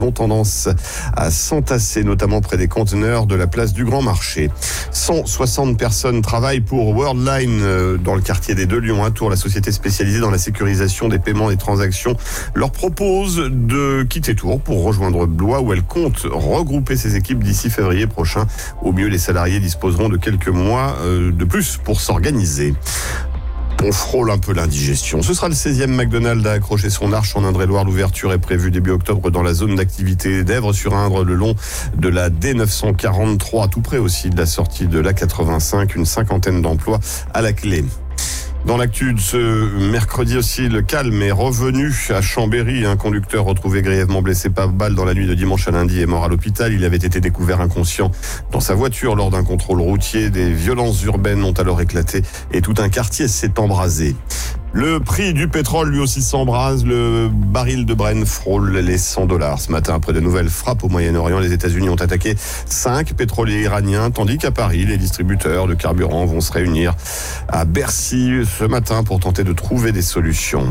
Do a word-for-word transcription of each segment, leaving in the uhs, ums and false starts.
ont tendance à s'entasser, notamment près des conteneurs de la place du Grand Marché. cent soixante personnes travaillent pour Worldline dans le quartier des Deux Lions à Tours. La société spécialisée dans la sécurisation des paiements et transactions leur propose de quitter Tours pour rejoindre Blois, où elle compte regrouper ses équipes d'ici février prochain. Au mieux, les salariés disposeront de quelques mois de plus pour s'organiser. On frôle un peu l'indigestion. Ce sera le seizième McDonald's à accrocher son arche en Indre-et-Loire. L'ouverture est prévue début octobre dans la zone d'activité d'Èvres-sur-Indre, le long de la D neuf cent quarante-trois, tout près aussi de la sortie de l'A quatre-vingt-cinq. Une cinquantaine d'emplois à la clé. Dans l'actu de ce mercredi aussi, le calme est revenu à Chambéry. Un conducteur retrouvé grièvement blessé par balle dans la nuit de dimanche à lundi est mort à l'hôpital. Il avait été découvert inconscient dans sa voiture lors d'un contrôle routier. Des violences urbaines ont alors éclaté et tout un quartier s'est embrasé. Le prix du pétrole lui aussi s'embrase. Le baril de Brent frôle les cent dollars. Ce matin, après de nouvelles frappes au Moyen-Orient, les États-Unis ont attaqué cinq pétroliers iraniens, tandis qu'à Paris, les distributeurs de carburant vont se réunir à Bercy ce matin pour tenter de trouver des solutions.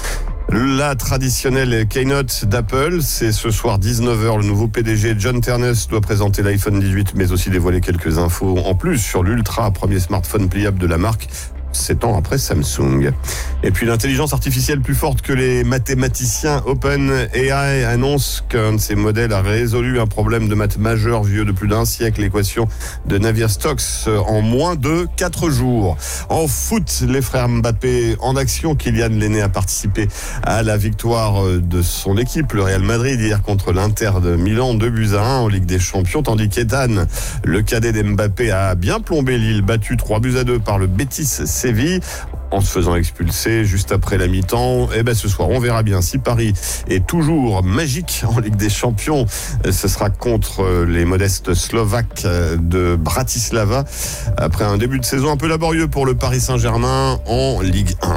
La traditionnelle keynote d'Apple, c'est ce soir dix-neuf heures. Le nouveau P D G John Ternus doit présenter l'iPhone dix-huit, mais aussi dévoiler quelques infos en plus sur l'Ultra, premier smartphone pliable de la marque, sept ans après Samsung. Et puis l'intelligence artificielle plus forte que les mathématiciens. OpenAI annonce qu'un de ses modèles a résolu un problème de maths majeur vieux de plus d'un siècle, l'équation de Navier-Stokes, en moins de quatre jours. En foot, les frères Mbappé en action. Kylian l'aîné a participé à la victoire de son équipe, le Real Madrid, hier contre l'Inter de Milan, deux buts à un en Ligue des Champions, tandis qu'Ethan, le cadet d'Mbappé, a bien plombé Lille, battu trois buts à deux par le Betis Séville, en se faisant expulser juste après la mi-temps. Et ben ce soir, on verra bien si Paris est toujours magique en Ligue des Champions. Ce sera contre les modestes Slovaques de Bratislava, après un début de saison un peu laborieux pour le Paris Saint-Germain en Ligue un.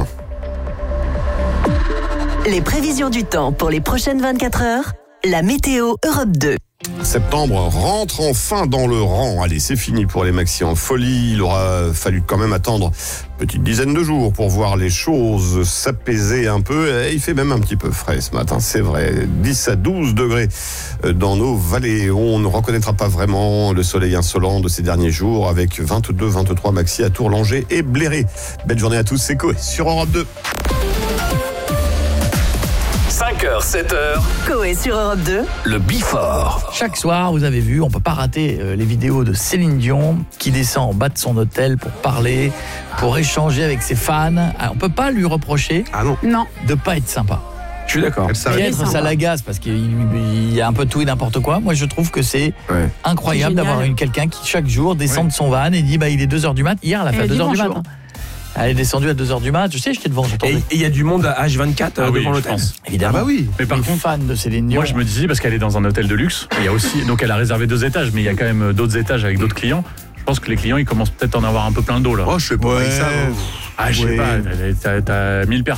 Les prévisions du temps pour les prochaines vingt-quatre heures, la météo Europe deux. Septembre rentre enfin dans le rang. Allez, c'est fini pour les maxis en folie. Il aura fallu quand même attendre une petite dizaine de jours pour voir les choses s'apaiser un peu. Et il fait même un petit peu frais ce matin, c'est vrai. dix à douze degrés dans nos vallées. On ne reconnaîtra pas vraiment le soleil insolent de ces derniers jours, avec vingt-deux à vingt-trois maxis à Tours, Langeais et Bléré. Belle journée à tous, c'est Coé sur Europe deux. cinq heures, sept heures. Coé sur Europe deux. Le Bifort. Chaque soir, vous avez vu, on peut pas rater euh, les vidéos de Céline Dion qui descend en bas de son hôtel pour parler, pour échanger avec ses fans. Alors, on peut pas lui reprocher Ah non. Non. de pas être sympa. Je suis d'accord. Peut-être ça l'agace parce qu'il il y a un peu tout et n'importe quoi. Moi, je trouve que c'est Ouais. incroyable C'est génial. d'avoir une quelqu'un qui chaque jour descend Ouais. de son van et dit bah il est deux heures du mat. Hier, elle a fait à Elle a deux dit heures du bonjour. matin. Elle est descendue à deux heures du mat. Je sais, j'étais devant, Et j'attendais. il y a du monde à H vingt-quatre Ah oui, devant je l'hôtel. pense. Évidemment. Ah bah oui. Mais par Les contre, fans de Céline Dion. moi je me disais, parce qu'elle est dans un hôtel de luxe, il y a aussi, donc elle a réservé deux étages, mais il y a quand même d'autres étages avec d'autres clients. Je pense que les clients, ils commencent peut-être à en avoir un peu plein le dos là. Oh, je sais pas. Ouais. avec ça, Ah, je sais Ouais. pas, t'as, t'as mille personnes.